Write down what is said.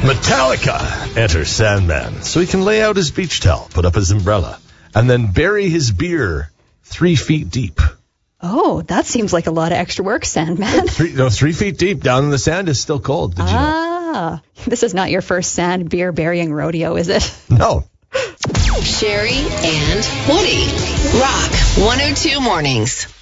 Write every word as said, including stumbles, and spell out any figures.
Metallica enters Sandman so he can lay out his beach towel, put up his umbrella, and then bury his beer three feet deep. Oh, that seems like a lot of extra work, Sandman. Three, no, three feet deep down in the sand is still cold. Did you know? Ah, this is not your first sand beer burying rodeo, is it? No. Sherry and Woody. Rock one oh two Mornings.